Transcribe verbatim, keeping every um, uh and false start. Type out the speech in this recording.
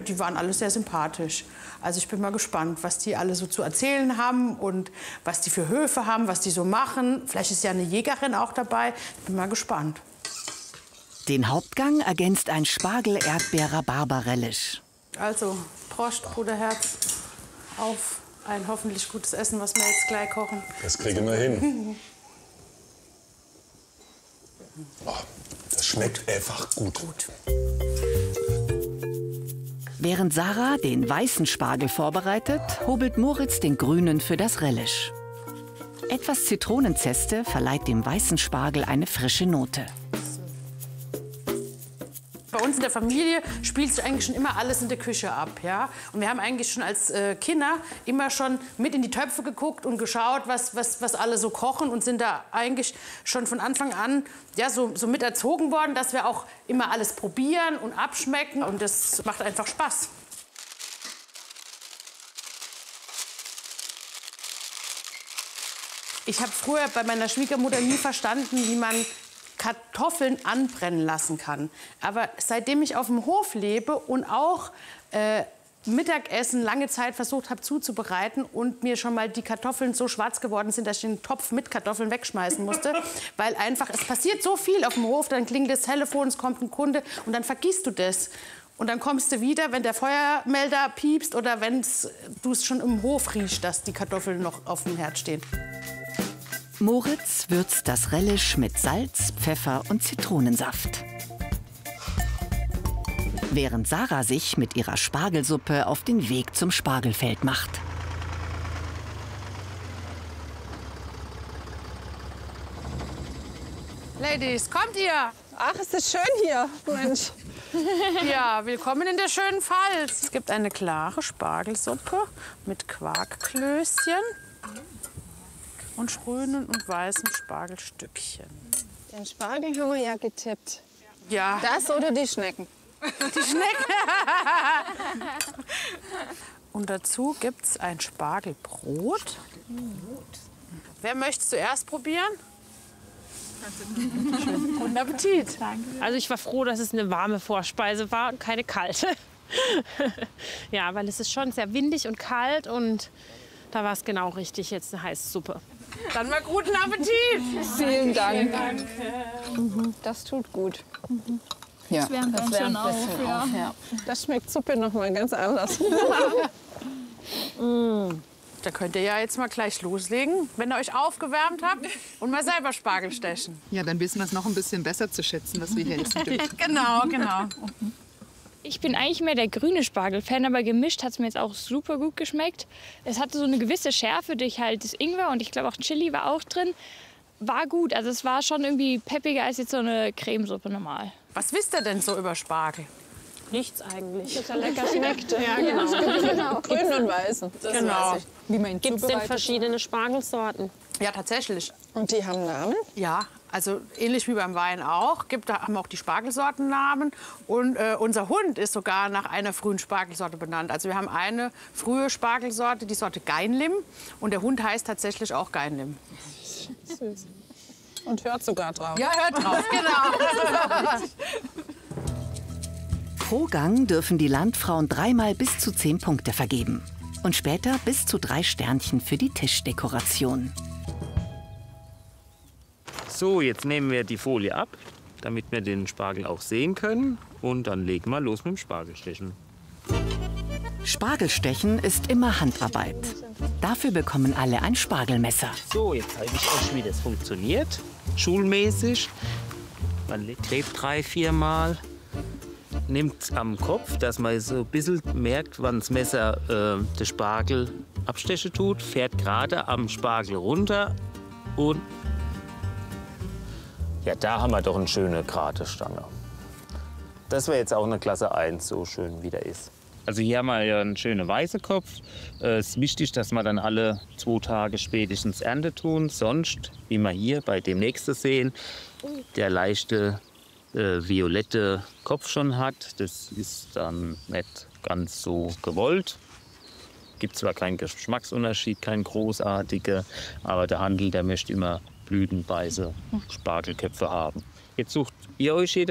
die waren alle sehr sympathisch. Also ich bin mal gespannt, was die alle so zu erzählen haben und was die für Höfe haben, was die so machen. Vielleicht ist ja eine Jägerin auch dabei. Ich bin mal gespannt. Den Hauptgang ergänzt ein Spargel-Erdbeer-Rhabarber-Relish. Also, Prost, Bruderherz, auf ein hoffentlich gutes Essen, was wir jetzt gleich kochen. Das kriegen wir hin. Oh, das schmeckt einfach gut. Gut. Während Sarah den weißen Spargel vorbereitet, hobelt Moritz den grünen für das Relish. Etwas Zitronenzeste verleiht dem weißen Spargel eine frische Note. Bei uns in der Familie spielt sich eigentlich schon immer alles in der Küche ab, ja. Und wir haben eigentlich schon als äh, Kinder immer schon mit in die Töpfe geguckt und geschaut, was, was, was alle so kochen und sind da eigentlich schon von Anfang an ja, so, so mit erzogen worden, dass wir auch immer alles probieren und abschmecken und das macht einfach Spaß. Ich habe früher bei meiner Schwiegermutter nie verstanden, wie man Kartoffeln anbrennen lassen kann. Aber seitdem ich auf dem Hof lebe und auch äh, Mittagessen lange Zeit versucht habe zuzubereiten und mir schon mal die Kartoffeln so schwarz geworden sind, dass ich den Topf mit Kartoffeln wegschmeißen musste, weil einfach, es passiert so viel auf dem Hof, dann klingelt das Telefon, es kommt ein Kunde und dann vergisst du das. Und dann kommst du wieder, wenn der Feuermelder piepst oder wenn du es schon im Hof riechst, dass die Kartoffeln noch auf dem Herd stehen. Moritz würzt das Relish mit Salz, Pfeffer und Zitronensaft. Während Sarah sich mit ihrer Spargelsuppe auf den Weg zum Spargelfeld macht. Ladies, kommt ihr? Ach, ist das schön hier, Mensch. Ja, willkommen in der schönen Pfalz. Es gibt eine klare Spargelsuppe mit Quarkklößchen und grünen und weißen Spargelstückchen. Den Spargel haben wir ja getippt. Ja. Das oder die Schnecken? Die Schnecken. Und dazu gibt es ein Spargelbrot. Wer möchte zuerst probieren? Guten Appetit. Also ich war froh, dass es eine warme Vorspeise war und keine kalte. Ja, weil es ist schon sehr windig und kalt und da war es genau richtig, jetzt eine heiße Suppe. Dann mal guten Appetit. Vielen Dank. Vielen Dank. Mhm, das tut gut. Mhm. Ja, das wärmt das dann schon auf, auf, ja. ja. Das schmeckt Suppe noch mal ganz anders. mm. Da könnt ihr ja jetzt mal gleich loslegen, wenn ihr euch aufgewärmt habt und mal selber Spargel stechen. Ja, dann wissen wir es noch ein bisschen besser zu schätzen, was wir hier essen dürfen. Genau, genau. Ich bin eigentlich mehr der grüne Spargel-Fan, aber gemischt hat es mir jetzt auch super gut geschmeckt. Es hatte so eine gewisse Schärfe durch halt das Ingwer und ich glaube auch Chili war auch drin. War gut, also es war schon irgendwie peppiger als jetzt so eine Cremesuppe normal. Was wisst ihr denn so über Spargel? Nichts eigentlich. Dass er lecker schmeckt. Ja, genau. Genau. Grün und weißen. Das Genau. weiß ich. Wie man ihn Gibt es denn zubereitet. verschiedene Spargelsorten? Ja, tatsächlich. Und die haben Namen? Ja, also ähnlich wie beim Wein auch. Gibt, da haben auch die Spargelsortennamen. Und äh, unser Hund ist sogar nach einer frühen Spargelsorte benannt. Also wir haben eine frühe Spargelsorte, die Sorte Geinlim. Und der Hund heißt tatsächlich auch Geinlim. Süß. Und hört sogar drauf. Ja, hört drauf, genau. Pro Gang dürfen die Landfrauen dreimal bis zu zehn Punkte vergeben. Und später bis zu drei Sternchen für die Tischdekoration. So, jetzt nehmen wir die Folie ab, damit wir den Spargel auch sehen können. Und dann legen wir los mit dem Spargelstechen. Spargelstechen ist immer Handarbeit. Dafür bekommen alle ein Spargelmesser. So, jetzt zeige ich euch, wie das funktioniert. Schulmäßig. Man klebt drei, vier Mal. Nimmt am Kopf, dass man so ein bisschen merkt, wann das Messer äh, den Spargel abstechen tut. Fährt gerade am Spargel runter und ja, da haben wir doch eine schöne gerade Stange. Das wäre jetzt auch eine Klasse eins, so schön wie der ist. Also hier haben wir ja einen schönen weißen Kopf. Es ist wichtig, dass wir dann alle zwei Tage spätestens Ernte tun. Sonst, wie wir hier bei dem nächsten sehen, der leichte äh, violette Kopf schon hat. Das ist dann nicht ganz so gewollt. Gibt zwar keinen Geschmacksunterschied, keinen großartigen, aber der Handel, der möchte immer blütenweiße Spargelköpfe haben. Jetzt sucht ihr euch jeder